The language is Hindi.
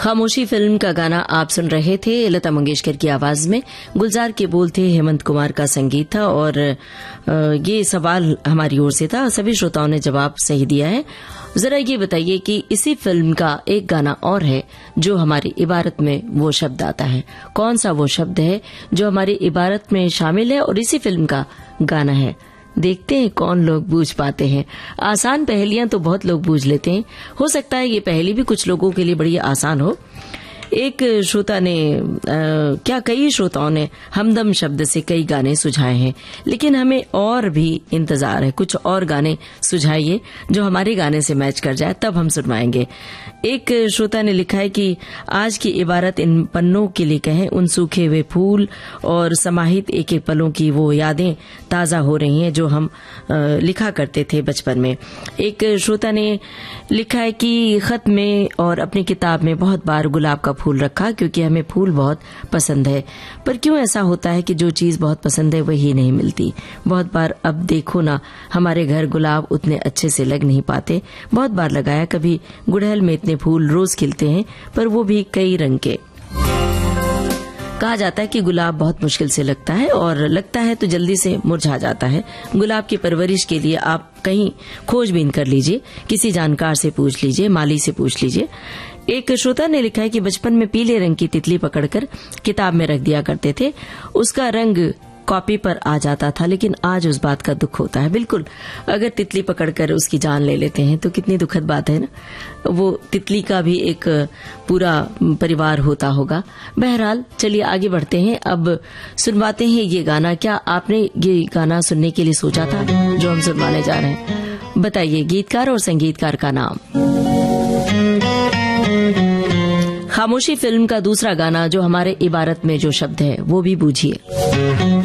खामोशी फिल्म का गाना आप सुन रहे थे। लता मंगेशकर की आवाज में, गुलजार के बोल थे, हेमंत कुमार का संगीत था और ये सवाल हमारी ओर से था। सभी श्रोताओं ने जवाब सही दिया है। जरा ये बताइए कि इसी फिल्म का एक गाना और है जो हमारी इबारत में वो शब्द आता है। कौन सा वो शब्द है जो हमारी इबारत में शामिल है और इसी फिल्म का गाना है? देखते हैं कौन लोग बूझ पाते हैं। आसान पहेलियां तो बहुत लोग बूझ लेते हैं। हो सकता है ये पहेली भी कुछ लोगों के लिए बड़ी आसान हो। एक श्रोता ने कई श्रोताओं ने हमदम शब्द से कई गाने सुझाए हैं, लेकिन हमें और भी इंतजार है। कुछ और गाने सुझाइए जो हमारे गाने से मैच कर जाए, तब हम सुनवाएंगे। एक श्रोता ने लिखा है कि आज की इबारत इन पन्नों के लिए कहें, उन सूखे हुए फूल और समाहित एक एक पलों की वो यादें ताजा हो रही हैं जो हम लिखा करते थे बचपन में। एक श्रोता ने लिखा है कि खत में और अपनी किताब में बहुत बार गुलाब का फूल रखा क्योंकि हमें फूल बहुत पसंद है, पर क्यों ऐसा होता है कि जो चीज बहुत पसंद है वही नहीं मिलती। बहुत बार अब देखो ना, हमारे घर गुलाब उतने अच्छे से लग नहीं पाते। बहुत बार लगाया, कभी गुड़हल में इतने फूल रोज खिलते हैं पर वो भी कई रंग के। कहा जाता है कि गुलाब बहुत मुश्किल से लगता है और लगता है तो जल्दी से मुरझा जाता है। गुलाब की परवरिश के लिए आप कहीं खोजबीन कर लीजिए, किसी जानकार से पूछ लीजिए, माली से पूछ लीजिए। एक श्रोता ने लिखा है कि बचपन में पीले रंग की तितली पकड़कर किताब में रख दिया करते थे। उसका रंग कॉपी पर आ जाता था, लेकिन आज उस बात का दुख होता है। बिल्कुल, अगर तितली पकड़कर उसकी जान ले लेते हैं तो कितनी दुखद बात है ना। वो तितली का भी एक पूरा परिवार होता होगा। बहरहाल, चलिए आगे बढ़ते हैं। अब सुनवाते हैं ये गाना। क्या आपने ये गाना सुनने के लिए सोचा था जो हम सुनवाने जा रहे हैं? बताइए गीतकार और संगीतकार का नाम। खामोशी फिल्म का दूसरा गाना जो हमारे इबारत में जो शब्द है वो भी बूझिए।